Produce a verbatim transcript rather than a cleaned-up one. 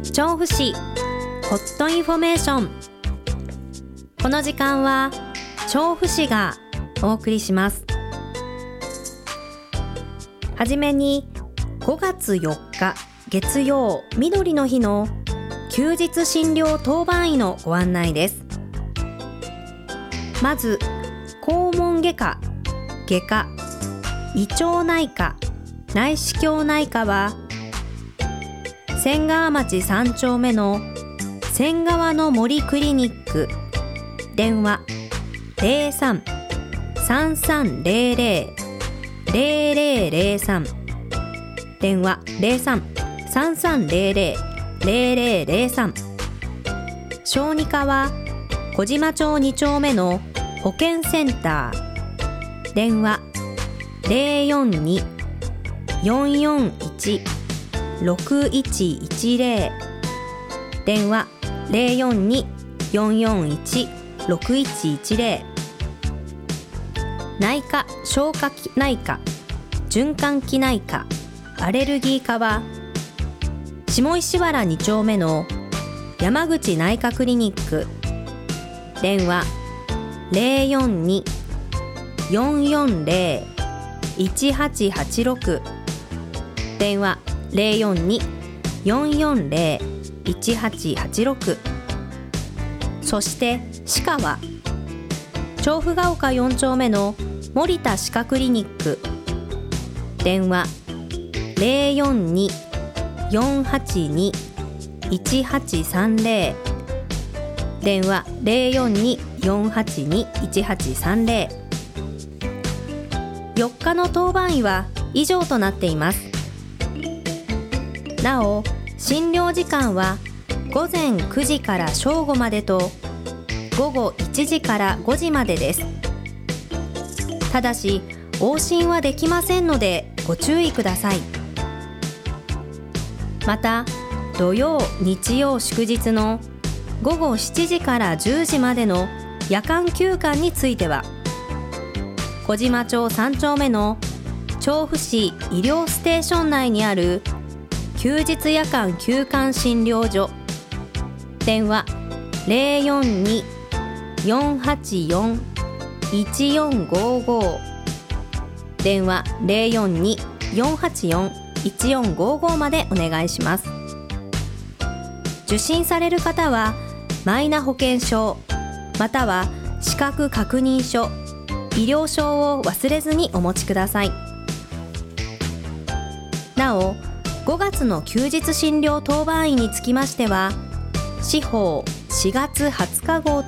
調布市ホットインフォメーション。この時間は調布市がお送りします。はじめにごがつよっか月曜みどりの日の休日診療当番医のご案内です。まず肛門外科、外科、胃腸内科、内視鏡内科は仙川町さん丁目の仙川の森クリニック、電話 ゼロさん さんさんゼロゼロ ゼロゼロゼロさん、電話 ゼロさん さんさんゼロゼロ ゼロゼロゼロさん。小児科は小島町に丁目の保健センター、電話 ゼロよんに よんよんいち ろくいちいちゼロ、電話 ゼロよんに よんよんいち ろくいちいちゼロ。内科・消化器内科、循環器内科、アレルギー科は下石原に丁目の山口内科クリニック、電話ゼロよんに よんよんゼロ いちはちはちろく、電話ゼロよんに よんよんゼロ いちはちはちろく。そして歯科は調布が丘よん丁目の森田歯科クリニック、電話ゼロよんに よんはちに いちはちさんゼロ、電話ゼロよんに よんはちに いちはちさんゼロ。よっかの当番医は以上となっています。なお診療時間はごぜんくじから正午までとごごいちじからごじまでです。ただし往診はできませんのでご注意ください。また土曜日曜祝日のごごしちじからじゅうじまでの夜間休館については小島町さん丁目の調布市医療ステーション内にある休日夜間休館診療所、電話ゼロよんに よんはちよん いちよんごご、電話ゼロよんに よんはちよん いちよんごごまでお願いします。受診される方はマイナ保険証または資格確認書、医療証を忘れずにお持ちください。なおごがつの休日診療当番医につきましては司法しがつはつか号